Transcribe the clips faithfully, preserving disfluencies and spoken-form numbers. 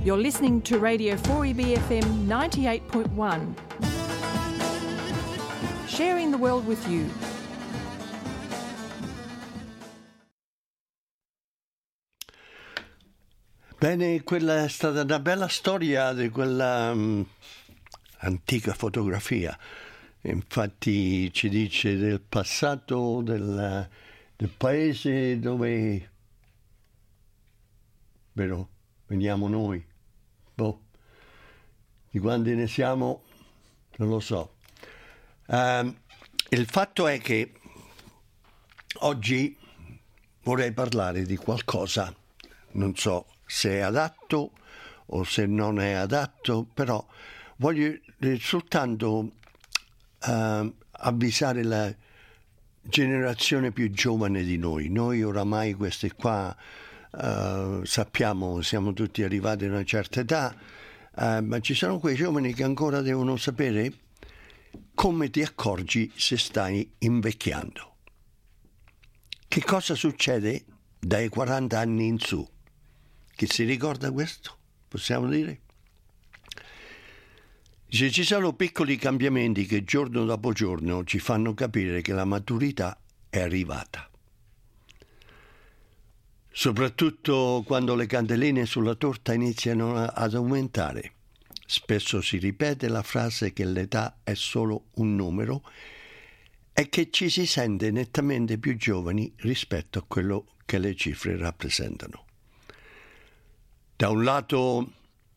You're listening to Radio four E B F M ninety-eight point one. Sharing the world with you. Bene, quella è stata una bella storia di quella um, antica fotografia. Infatti ci dice del passato del, del paese dove, vero, veniamo noi. Boh, di quanti ne siamo non lo so. Uh, il fatto è che oggi vorrei parlare di qualcosa, non so se è adatto o se non è adatto, però voglio soltanto uh, avvisare la generazione più giovane di noi. Noi oramai questi qua uh, sappiamo, siamo tutti arrivati a una certa età, uh, ma ci sono quei giovani che ancora devono sapere come ti accorgi se stai invecchiando. Che cosa succede dai quaranta anni in su? Chi si ricorda questo? Possiamo dire? Se ci sono piccoli cambiamenti che giorno dopo giorno ci fanno capire che la maturità è arrivata. Soprattutto quando le candeline sulla torta iniziano ad aumentare. Spesso si ripete la frase che l'età è solo un numero e che ci si sente nettamente più giovani rispetto a quello che le cifre rappresentano. Da un lato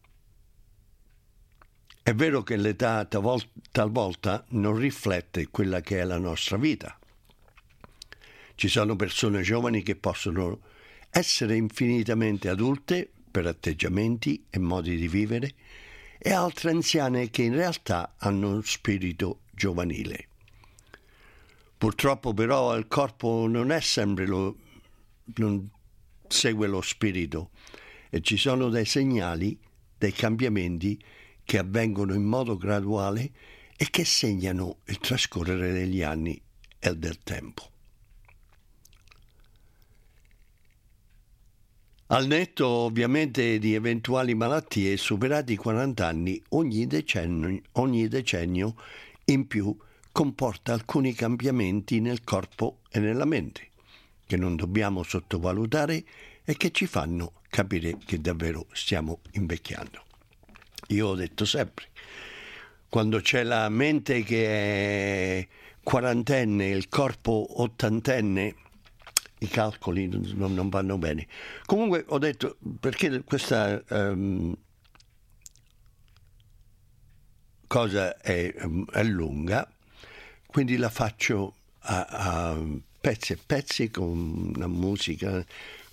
è vero che l'età talvolta non riflette quella che è la nostra vita. Ci sono persone giovani che possono essere infinitamente adulte per atteggiamenti e modi di vivere e altre anziane che in realtà hanno uno spirito giovanile. Purtroppo però il corpo non è sempre lo, non segue lo spirito e ci sono dei segnali, dei cambiamenti che avvengono in modo graduale e che segnano il trascorrere degli anni e del tempo. Al netto ovviamente di eventuali malattie, superati i quaranta anni, ogni decennio, ogni decennio in più comporta alcuni cambiamenti nel corpo e nella mente, che non dobbiamo sottovalutare e che ci fanno capire che davvero stiamo invecchiando. Io ho detto sempre, quando c'è la mente che è quarantenne e il corpo ottantenne, i calcoli non, non vanno bene. Comunque ho detto, perché questa um, cosa è, um, è lunga, quindi la faccio a, a pezzi e pezzi con una musica,